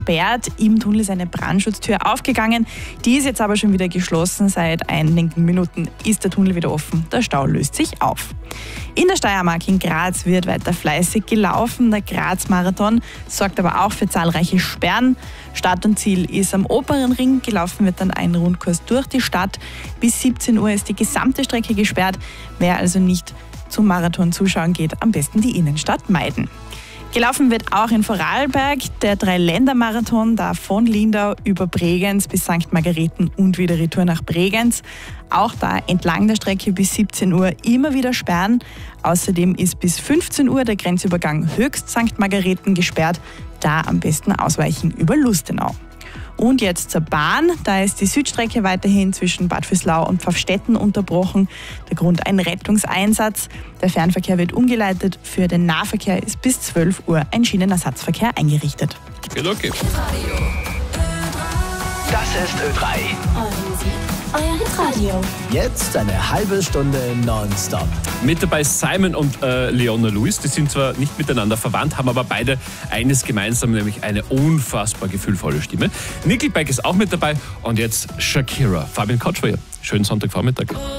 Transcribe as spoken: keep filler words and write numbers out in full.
gesperrt. Im Tunnel ist eine Brandschutztür aufgegangen. Die ist jetzt aber schon wieder geschlossen. Seit einigen Minuten ist der Tunnel wieder offen. Der Stau löst sich auf. In der Steiermark in Graz wird weiter fleißig gelaufen. Der Graz-Marathon sorgt aber auch für zahlreiche Sperren. Start und Ziel ist am Oberen Ring. Gelaufen wird dann ein Rundkurs durch die Stadt. Bis siebzehn Uhr ist die gesamte Strecke gesperrt. Wer also nicht zum Marathon zuschauen geht, am besten die Innenstadt meiden. Gelaufen wird auch in Vorarlberg der Dreiländermarathon, da von Lindau über Bregenz bis Sankt Margareten und wieder Retour nach Bregenz. Auch da entlang der Strecke bis siebzehn Uhr immer wieder Sperren. Außerdem ist bis fünfzehn Uhr der Grenzübergang Höchst Sankt Margareten gesperrt. Da am besten ausweichen über Lustenau. Und jetzt zur Bahn. Da ist die Südstrecke weiterhin zwischen Bad Vöslau und Pfaffstätten unterbrochen. Der Grund ein Rettungseinsatz. Der Fernverkehr wird umgeleitet. Für den Nahverkehr ist bis zwölf Uhr ein Schienenersatzverkehr eingerichtet. Okay, okay. Das ist Ö drei. Euer Hitradio. Jetzt eine halbe Stunde nonstop. Mit dabei Simon und äh, Leona Lewis. Die sind zwar nicht miteinander verwandt, haben aber beide eines gemeinsam, nämlich eine unfassbar gefühlvolle Stimme. Nickelback ist auch mit dabei und jetzt Shakira. Fabian Couch für ihr. Schönen Sonntagvormittag.